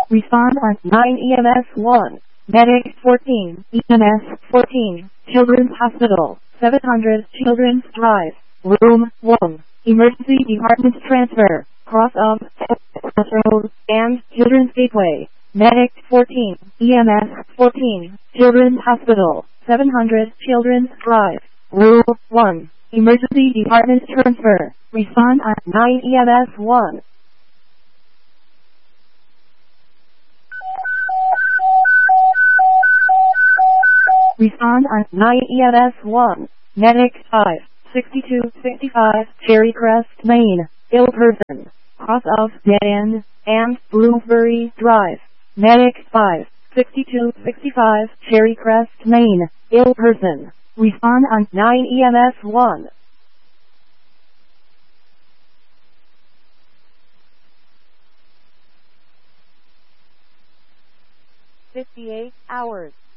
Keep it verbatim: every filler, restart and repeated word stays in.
Respond on nine E M S one. Medic fourteen. E M S fourteen. Children's Hospital. seven hundred Children's Drive. Room one. Emergency Department Transfer. Cross of Crossroads and Children's Gateway. Medic fourteen. E M S fourteen. Children's Hospital. seven hundred Children's Drive. Room one. Emergency Department Transfer. Respond on nine E M S one. Respond on nine E M S one. Medic five. sixty-two sixty-five Cherry Crest, Maine. Ill person. Cross of Dead End and Bloomsbury Drive. Medic five. sixty-two sixty-five Cherry Crest, Maine. Ill person. Respond on nine E M S one. fifty-eight hours.